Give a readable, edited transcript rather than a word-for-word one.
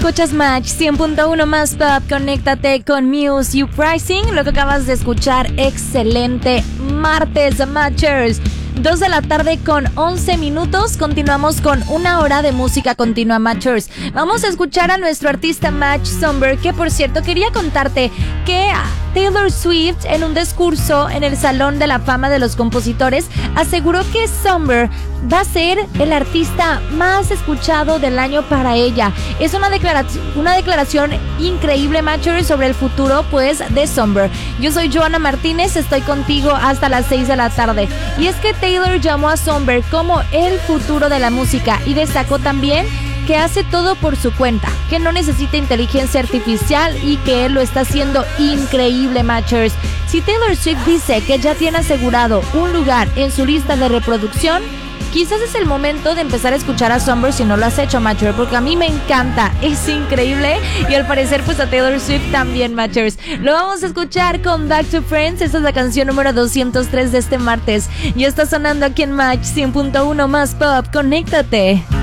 escuchas Match 100.1 más Pop. Conéctate con Muse You Pricing. Lo que acabas de escuchar, excelente martes, Matchers. 2 de la tarde con 11 minutos. Continuamos con una hora de música continua, Matchers. Vamos a escuchar a nuestro artista Match Somber, que por cierto quería contarte que Taylor Swift, en un discurso en el Salón de la Fama de los Compositores, aseguró que Somber va a ser el artista más escuchado del año para ella. Es una declaración increíble, Matchers, sobre el futuro pues de Somber. Yo soy Joana Martínez, estoy contigo hasta las 6 de la tarde. Y es que Taylor llamó a Somber como el futuro de la música y destacó también que hace todo por su cuenta, que no necesita inteligencia artificial y que él lo está haciendo increíble, Matchers. Si Taylor Swift dice que ya tiene asegurado un lugar en su lista de reproducción, quizás es el momento de empezar a escuchar a Somber si no lo has hecho, Matcher, porque a mí me encanta, es increíble y al parecer pues a Taylor Swift también, Matchers. Lo vamos a escuchar con Back to Friends. Esta es la canción número 203 de este martes. Ya está sonando aquí en Match 100.1 más Pop. Conéctate.